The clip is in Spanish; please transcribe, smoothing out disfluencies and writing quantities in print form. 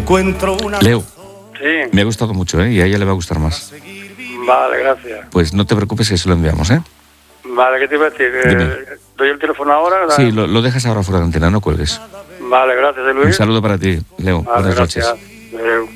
encuentro una... Leo, Sí, me ha gustado mucho, ¿eh? Y a ella le va a gustar más. vale, gracias. Pues no te preocupes que se lo enviamos, ¿eh? Vale, ¿qué te iba a decir? Dime. ¿Doy el teléfono ahora? Sí, lo dejas ahora fuera de antena, no cuelgues. Vale, gracias, Luis. Un saludo para ti, Leo. Vale, Buenas gracias. noches. Adeu.